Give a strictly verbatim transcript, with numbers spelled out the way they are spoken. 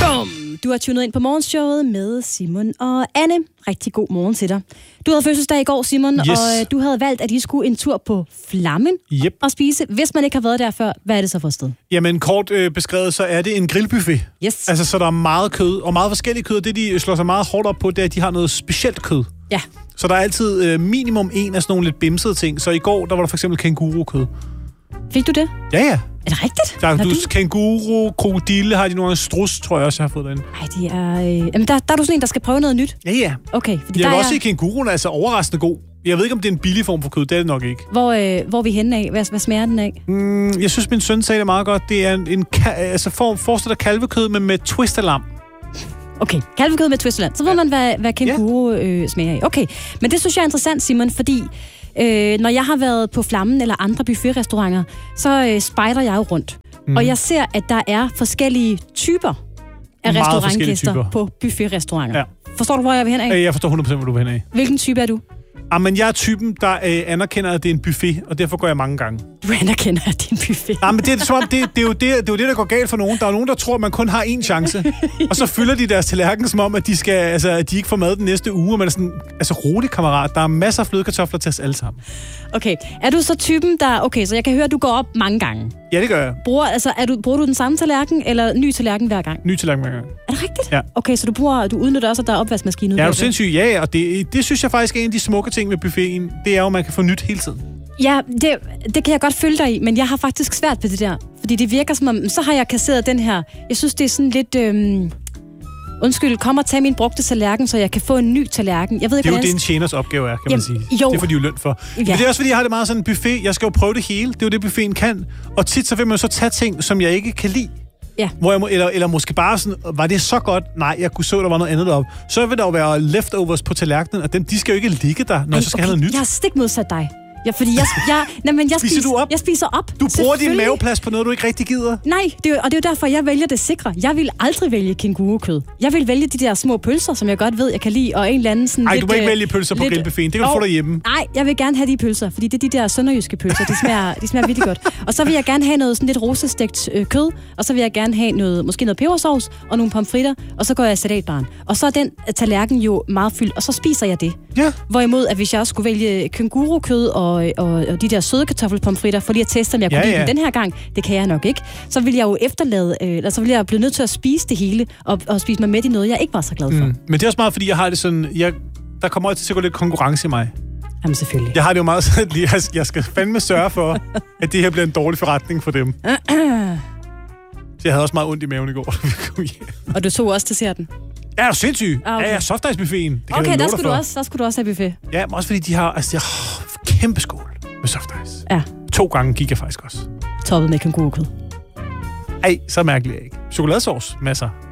Bum! Du har tunet ind på morgenshowet med Simon og Anne. Rigtig god morgen til dig. Du havde fødselsdag i går, Simon, yes. og du havde valgt, at I skulle en tur på Flammen yep. og spise. Hvis man ikke har været der før, hvad er det så for et sted? Jamen, kort øh, beskrevet, så er det en grillbuffet. Yes. Altså, så der er meget kød, og meget forskellige kød. Det, de slår sig meget hårdt op på, det er, at de har noget specielt kød. Ja. Så der er altid øh, minimum en af sådan nogle lidt bimsede ting. Så i går, der var der for eksempel kængurukød. Fik du det? Ja, ja. Er det rigtigt? Der er du... kænguru, krokodille, har de nogle strus, tror jeg også, jeg har fået derinde. Nej, de er... Øh... Jamen, der, der er du sådan en, der skal prøve noget nyt. Ja, ja. Okay. Fordi jeg vil også sige, at kænguruen er altså overraskende god. Jeg ved ikke, om det er en billig form for kød. Det er det nok ikke. Hvor, øh, hvor er vi henne af? Hvad, hvad smager den af? Mm, jeg synes, min søn sagde det meget godt. Det er en, en altså for, forestil dig kalvekød, men med twist af lam. Okay, kalvekød med twist af lam. Så ved ja. man, hvad, hvad kænguru øh, smager af. Okay, men det synes jeg er interessant, Simon, fordi øh, når jeg har været på Flammen eller andre buffetrestauranter, så øh, spejder jeg jo rundt. Mm. Og jeg ser, at der er forskellige typer af meget restaurantgæster på buffetrestauranter. Ja. Forstår du, hvor jeg vil hen af? Jeg forstår hundrede procent, hvor du vil hen af. Hvilken type er du? Jamen, jeg er typen, der øh, anerkender, at det er en buffet, og derfor går jeg mange gange. Du anerkender, at det er en buffet? Nej, men det, det, det, det, er jo det, det er jo det, der går galt for nogen. Der er nogen, der tror, at man kun har én chance, og så fylder de deres tallerken, som om, at de, skal, altså, at de ikke får mad den næste uge, og man er sådan, altså rolig kammerat, der er masser af flødekartofler til os alle sammen. Okay, er du så typen, der... Okay, så jeg kan høre, at du går op mange gange. Ja, det gør jeg. Bruger, altså, er du, bruger du den samme tallerken, eller ny tallerken hver gang? Ny tallerken hver gang. Er det rigtigt? Ja. Okay, så du, bruger, du udnytter også, at der er opvaskemaskine? Ja, er du sindssygt? Ja, og det, det synes jeg faktisk er en af de smukke ting med buffeten. Det er jo, at man kan få nyt hele tiden. Ja, det, det kan jeg godt følge dig i, men jeg har faktisk svært på det der. Fordi det virker som om, så har jeg kasseret den her. Jeg synes, det er sådan lidt... Øhm, undskyld, kom og tag min brugte tallerken, så jeg kan få en ny tallerken. Jeg ved ikke, det er jo det, en tjeners opgave er, kan Jamen, man sige. Jo. Det får de jo løn for. Ja. Men det er også, fordi jeg har det meget sådan en buffet. Jeg skal jo prøve det hele. Det er jo det, buffeten kan. Og tit så vil man jo så tage ting, som jeg ikke kan lide. Ja. Hvor jeg må, eller, eller måske bare sådan, var det så godt? Nej, jeg kunne så, der var noget andet deroppe. Så vil der jo være leftovers på tallerkenen, og dem, de skal jo ikke ligge der, når Ej, jeg så skal okay. have noget nyt. Jeg har stik modsat dig. Ja, fordi jeg, jeg, nej, men jeg, spiser spiser, du op? jeg spiser op. Du bruger din maveplads på noget, du ikke rigtig gider? Nej, det er, og det er jo derfor, jeg vælger det sikre. Jeg vil aldrig vælge kængurukød. Jeg vil vælge de der små pølser, som jeg godt ved, jeg kan lide, og en eller anden sådan Ej, lidt... du vil ikke vælge pølser på grillbuffeten. Det kan du få derhjemme. Nej, jeg vil gerne have de pølser, fordi det er de der sønderjyske pølser. De smager, de smager virkelig godt. Og så vil jeg gerne have noget sådan lidt rosestegt øh, kød, og så vil jeg gerne have noget, måske noget pebersovs og nogle pomfritter, og så går jeg i salatbaren. Og så er den tallerken jo meget fyldt, og så spiser jeg det. Ja. Hvorimod, at hvis jeg også skulle vælge kængurukød og, og, og de der søde kartoffelpomfritter, for lige at teste, om jeg kunne ja, lide ja. den her gang, det kan jeg nok ikke, så vil jeg jo efterlade, øh, eller så vil jeg blive nødt til at spise det hele, og, og spise mig med i noget, jeg ikke var så glad for. Mm. Men det er også meget, fordi jeg har det sådan, jeg, der kommer også til at gå lidt konkurrence i mig. Jamen selvfølgelig. Jeg har det jo meget sådan, jeg, jeg skal fandme sørge for, at det her bliver en dårlig forretning for dem. Så jeg havde også meget ondt i maven i går. Og du tog også desserten? Ja, er du sindssyg? Ah, okay. Ja, ja, softice-buffeten. Det kan okay, jeg der skulle, for. du også, der skulle du også have buffet. Ja, men også fordi de har, altså, de har oh, kæmpe skål med softice. Ja. To gange gik jeg faktisk også. Toppet med kængurukød. Ej, så mærkeligt ikke. Chokoladesauce, masser.